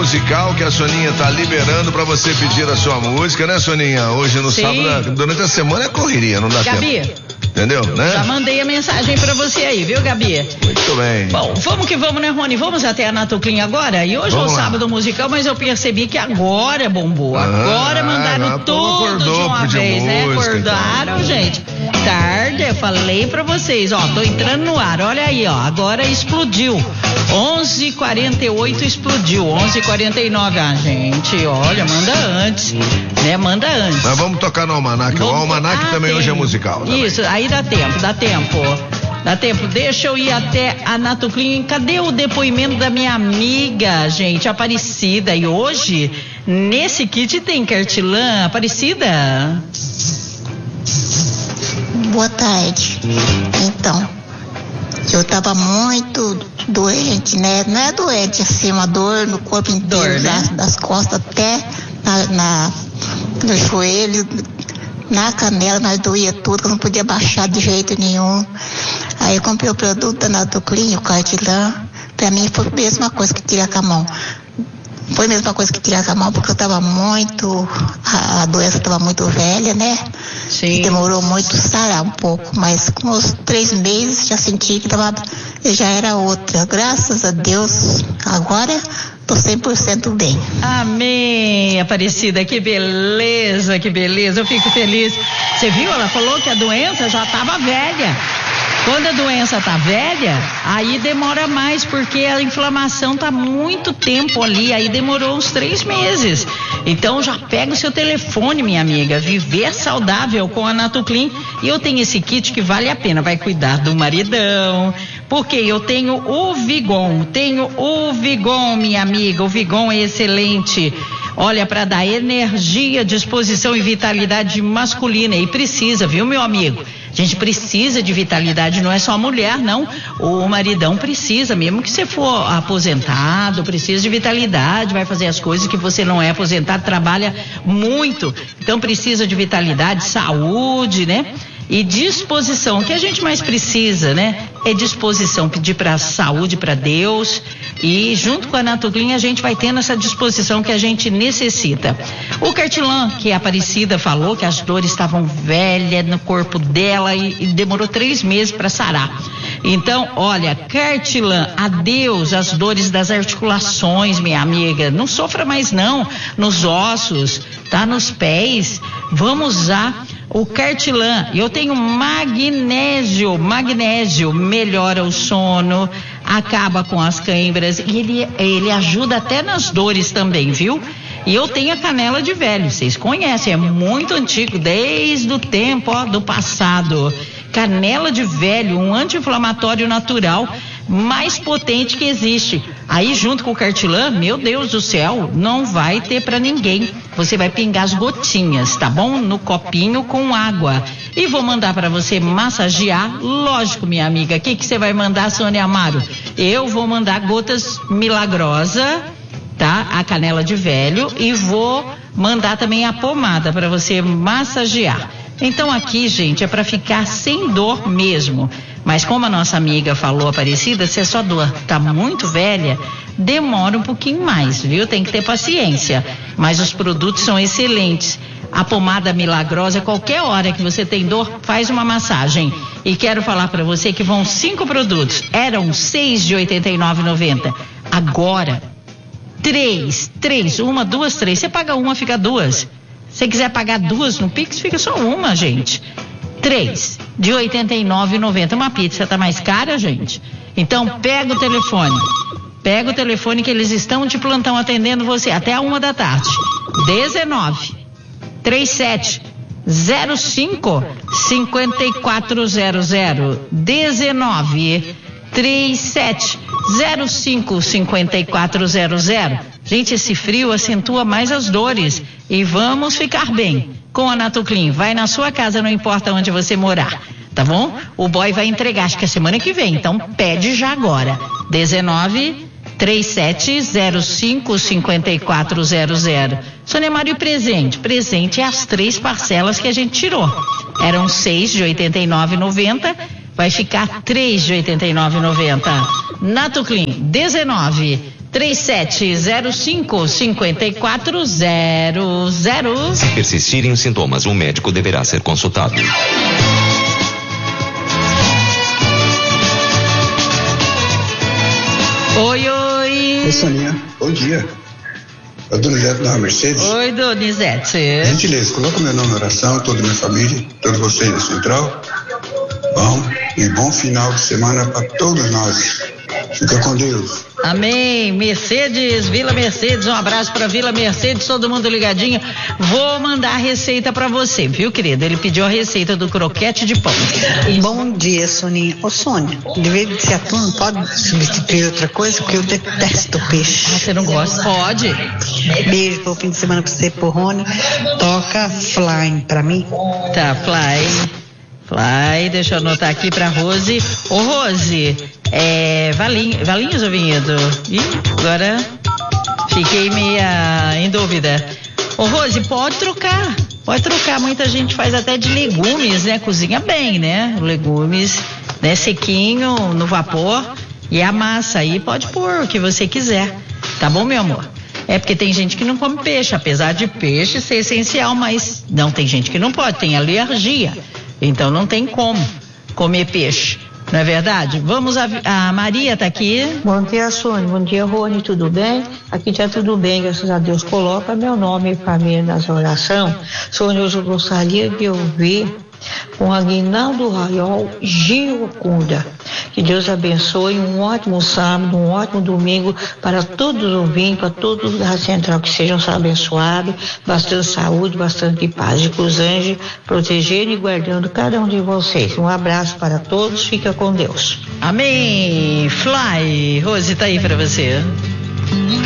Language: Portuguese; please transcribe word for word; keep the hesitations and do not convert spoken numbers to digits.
musical que a Soninha tá liberando pra você pedir a sua música, né, Soninha? Hoje no Sim. sábado, durante a semana é correria, não dá Gabi, tempo. Entendeu, né? Já mandei a mensagem pra você aí, viu, Gabi? Muito bem. Bom, vamos que vamos, né, Rony? Vamos até a Natuclin agora? E hoje vamos é o lá. sábado musical, mas eu percebi que agora bombou. Ah, agora mandaram ah, tudo acordou, de uma vez, né? Música, Acordaram, então. gente. Tarde, eu falei pra vocês, ó, tô entrando no ar, olha aí, ó, agora explodiu. onze e quarenta e oito explodiu, onze e quarenta e nove, ah, gente, olha, manda antes, né, manda antes. Mas vamos tocar no Almanac, vamos... o Almanac ah, também tem. hoje é musical. Também. Isso, aí dá tempo, dá tempo, dá tempo, deixa eu ir até a Natuclin. Cadê o depoimento da minha amiga, gente, Aparecida? E hoje, nesse kit tem cartilã, Aparecida? Boa tarde. Então, eu tava muito doente, né? Não é doente, assim, uma dor no corpo inteiro, dor, né? das, das costas até na, na, no joelho, na canela, mas doía tudo, eu não podia baixar de jeito nenhum. Aí eu comprei o produto da Natuclin, o cartilã. Pra mim foi a mesma coisa que tirar com a mão. Foi a mesma coisa que tirar com a mão, porque eu tava muito, a, a doença tava muito velha, né? Sim. E demorou muito sarar um pouco, mas com uns três meses já senti que tava, já era outra. Graças a Deus, agora tô cem por cento bem. Amém, Aparecida, que beleza, que beleza, eu fico feliz. Você viu, ela falou que a doença já tava velha. Quando a doença tá velha, aí demora mais, porque a inflamação tá muito tempo ali, aí demorou uns três meses. Então já pega o seu telefone, minha amiga, Viver Saudável com a Natuclin. E eu tenho esse kit que vale a pena, vai cuidar do maridão, porque eu tenho o Vigon, tenho o Vigon, minha amiga, o Vigon é excelente. Olha, para dar energia, disposição e vitalidade masculina, e precisa, viu, meu amigo? A gente precisa de vitalidade, não é só a mulher, não. O maridão precisa, mesmo que você for aposentado, precisa de vitalidade, vai fazer as coisas que você não é aposentado, trabalha muito. Então precisa de vitalidade, saúde, né? E disposição, o que a gente mais precisa, né? É disposição, pedir para saúde, para Deus, e junto com a Natuclin a gente vai tendo essa disposição que a gente necessita. O cartilã, que a Aparecida falou que as dores estavam velhas no corpo dela e, e demorou três meses para sarar. Então, olha, cartilã, adeus às dores das articulações, minha amiga, não sofra mais não, nos ossos, tá, nos pés, vamos usar o cartilã. Eu tenho magnésio, magnésio melhora o sono, acaba com as câimbras e ele, ele ajuda até nas dores também, viu? E eu tenho a canela de velho, vocês conhecem, é muito antigo, desde o tempo, ó, do passado. Canela de velho, um anti-inflamatório natural mais potente que existe. Aí junto com o cartilã, meu Deus do céu, não vai ter pra ninguém. Você vai pingar as gotinhas, tá bom? No copinho com água. E vou mandar pra você massagear, lógico, minha amiga. O que que você vai mandar, Sônia Amaro? Eu vou mandar gotas milagrosa, tá? A canela de velho, e vou mandar também a pomada pra você massagear. Então aqui, gente, é para ficar sem dor mesmo. Mas como a nossa amiga falou, Aparecida, se a sua dor tá muito velha, demora um pouquinho mais, viu? Tem que ter paciência. Mas os produtos são excelentes. A pomada milagrosa, qualquer hora que você tem dor, faz uma massagem. E quero falar para você que vão cinco produtos. Eram seis de oitenta e nove reais e noventa centavos. Agora, três, três, uma, duas, três. Você paga uma, fica duas. Se quiser pagar duas no Pix, fica só uma, gente. Três, de oitenta e nove reais e noventa centavos. Uma pizza tá mais cara, gente? Então, pega o telefone. Pega o telefone que eles estão de plantão atendendo você até a uma da tarde. dezenove, trinta e sete, zero cinco, cinquenta e quatro zero zero. dezenove, trinta e sete, zero cinco, cinquenta e quatro zero zero. Gente, esse frio acentua mais as dores. E vamos ficar bem com a Natuclin. Vai na sua casa, não importa onde você morar, tá bom? O boy vai entregar, acho que é semana que vem, então pede já agora. dezenove, trinta e sete, zero cinco, cinquenta e quatro zero zero. Sônia Mário, presente. Presente é as três parcelas que a gente tirou. Eram seis de oitenta e nove reais e noventa centavos. Vai ficar três de oitenta e nove reais e noventa centavos. Natuclin, dezenove, três sete zero cinco, cinco quatro zero zero. Se persistirem os sintomas, o médico deverá ser consultado. Oi, oi. Oi, Soninha. Bom dia. É o Donizete da Mercedes. Oi, Donizete. Gentileza, coloca meu nome na oração, toda a minha família, todos vocês da Central. Bom, e bom final de semana para todos nós. Fica com Deus. Amém. Mercedes, Vila Mercedes, um abraço para Vila Mercedes, todo mundo ligadinho. Vou mandar a receita para você, viu, querido? Ele pediu a receita do croquete de pão. Bom dia, Soninha. Ô, Sônia, de vez de ser atum, não pode substituir outra coisa, porque eu detesto peixe. Ah, você não gosta? Pode. Beijo pro fim de semana pra você, pro Rony. Toca Flying pra mim. Tá, Fly. Fly, deixa eu anotar aqui pra Rose. Ô, Rose, é, Valinho, Valinhos ou Vinhedo? Ih, agora fiquei meia em dúvida. Ô, Rose, pode trocar, pode trocar. Muita gente faz até de legumes, né? Cozinha bem, né? Legumes, né? Sequinho, no vapor. E a massa aí pode pôr o que você quiser. Tá bom, meu amor? É porque tem gente que não come peixe, apesar de peixe ser essencial, mas não, tem gente que não pode, tem alergia. Então não tem como comer peixe, não é verdade? Vamos, a, a Maria tá aqui. Bom dia, Sônia. Bom dia, Rony. Tudo bem? Aqui tá tudo bem, graças a Deus. Coloca meu nome e família nas orações. Sônia, hoje eu gostaria de ouvir com Aguinaldo Raiol Giocunda. Que Deus abençoe, um ótimo sábado, um ótimo domingo para todos os ouvintes, para todos da Central, que sejam abençoados, bastante saúde, bastante paz, e que os anjos protegendo e guardando cada um de vocês. Um abraço para todos, fica com Deus. Amém. Fly, Rose, tá aí para você.